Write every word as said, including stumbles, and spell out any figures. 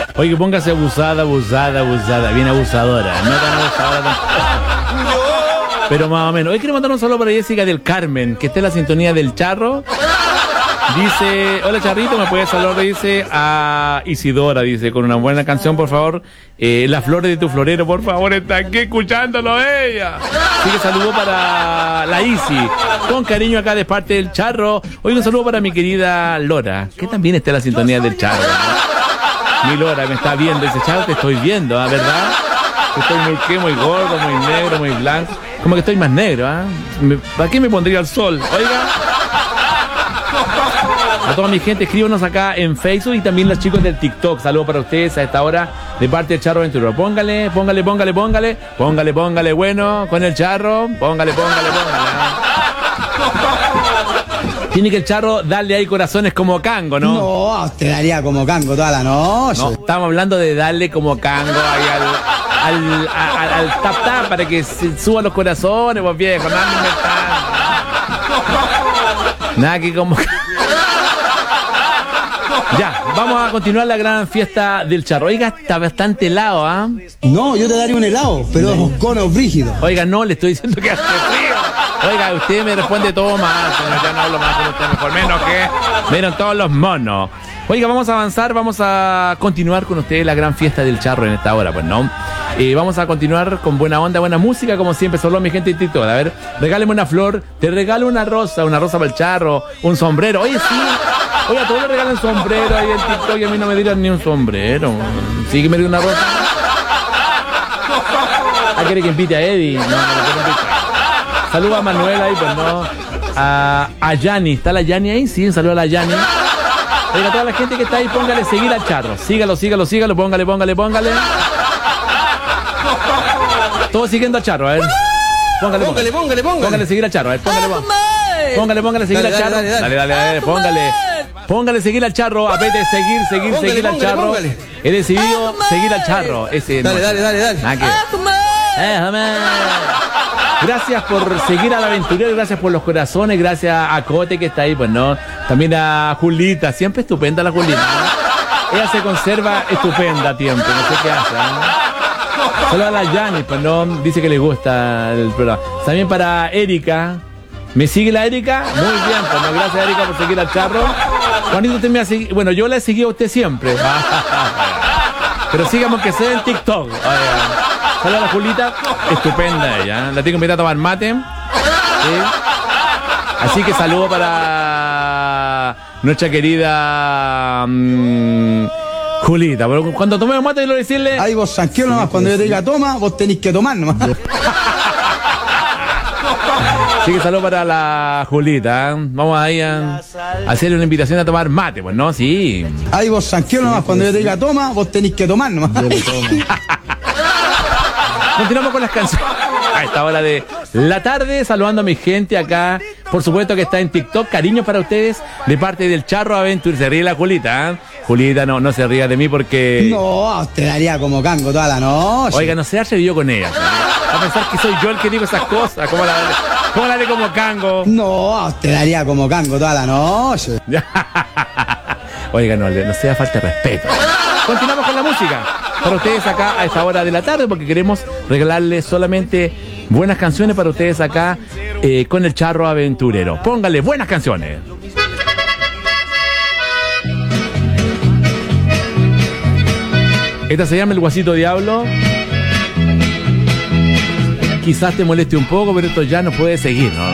Oye, póngase abusada, abusada, abusada, bien abusadora, no tan abusadora tampoco. Pero más o menos. Hoy quiero mandar un saludo para Jessica del Carmen, que esté en la sintonía del Charro. Dice, hola Charrito, ¿me puedes saludar? Dice a Isidora, dice, con una buena canción, por favor. Eh, Las flores de tu florero, por favor, está aquí escuchándolo ella. Así que saludo para la Isi, con cariño acá de parte del Charro. Hoy un saludo para mi querida Lora, que también está en la sintonía del Charro, ¿no? Mi Lora me está viendo, dice, Charro, te estoy viendo, ¿ah? ¿Verdad? Estoy muy, ¿qué? Muy gordo, muy negro, muy blanco. Como que estoy más negro, ¿ah? ¿eh? ¿Para qué me pondría el sol? Oiga. A toda mi gente, escríbanos acá en Facebook y también los chicos del TikTok. Saludos para ustedes a esta hora de parte del Charro Aventurero. Póngale, póngale, póngale, póngale. Póngale, póngale, bueno, con el Charro. Póngale, póngale, póngale. Tiene que el Charro darle ahí corazones como Cango, ¿no? No, te daría como Cango toda la noche. No, estamos hablando de darle como Cango ahí al, al, al, al tap tap para que se suban los corazones, pues viejo. Nada, nada que como... Ya, vamos a continuar la gran fiesta del Charro. Oiga, está bastante helado, ¿ah? ¿eh? No, yo te daría un helado, pero no. Conos brígidos. Oiga, no, le estoy diciendo que hace frío. Oiga, usted me responde todo mal, señor, ya no hablo más con usted, mejor menos que miren todos los monos. Oiga, vamos a avanzar, vamos a continuar con ustedes la gran fiesta del Charro en esta hora, pues, ¿no? Eh, vamos a continuar con buena onda, buena música, como siempre, solo mi gente de TikTok. A ver, regáleme una flor, te regalo una rosa, una rosa para el Charro, un sombrero. Oye, sí. Oye, a todos le regalan sombrero ahí en TikTok y a mí no me dirán ni un sombrero. Sí que me dio una rosa. ¿Ah, quiere que invite a Eddie? No, no, no quiero invitar. Saludos a Manuel ahí, pues no. A, a Yani. ¿Está la Yani ahí? Sí, un saludo a la Yani. Oiga, a toda la gente que está ahí, póngale seguir al Charro. Sígalo, sígalo, sígalo, póngale, póngale, póngale. Todos siguiendo al Charro, a ver. Póngale, póngale, póngale, póngale. Póngale seguir al Charro, a ver, póngale, póngale. Póngale, póngale, seguir al Charro. Dale, dale, dale, dale, póngale. Póngale seguir al Charro, a vez de seguir, seguir, póngale, seguir póngale, al Charro. Póngale. He decidido seguir al Charro. Ese dale, no. dale, dale, dale, dale. Eh, gracias por seguir al aventurero, gracias por los corazones, gracias a Cote que está ahí, pues no. También a Julita, siempre estupenda la Julita, ¿no? Ella se conserva estupenda a tiempo, no sé qué hace, ¿no? Solo a la Yani, pues no, dice que le gusta el programa. También para Erika. ¿Me sigue la Erika? Muy bien, pues no, gracias Erika por seguir al Charro. Juanito, usted me ha seguido, bueno, yo la he seguido a usted siempre. Pero sigamos que sea en TikTok. Saludos a la Julita, estupenda ella, la tengo invitada a tomar mate. ¿Sí? Así que saludo para nuestra querida um, Julita. Pero cuando tomemos mate, quiero decirle... Ahí vos tranquilo nomás, cuando yo te diga toma, vos tenés que tomar nomás. Así que saludo para la Julita. ¿eh? Vamos ahí a, a hacerle una invitación a tomar mate, pues, ¿no? Sí. Ahí vos tranquilo nomás, cuando yo te diga toma, vos tenés que tomar nomás. Continuamos con las canciones a esta hora de la tarde, saludando a mi gente acá, por supuesto que está en TikTok. Cariños para ustedes de parte del Charro Aventur. Se ríe la Julita, ¿eh? Julita, no, no se ría de mí porque... No, te daría como Cango toda la noche. Oiga, no se ha atrevido con ella, ¿no? A pensar que soy yo el que digo esas cosas. ¿Cómo la, cómo la de como Cango? No, te daría como Cango toda la noche. Oiga, no, no sea falta de respeto. Continuamos con la música para ustedes acá a esta hora de la tarde, porque queremos regalarles solamente buenas canciones para ustedes acá eh, con el Charro Aventurero. Póngale buenas canciones. Esta se llama El Guasito Diablo. Quizás te moleste un poco, pero esto ya no puede seguir, ¿no?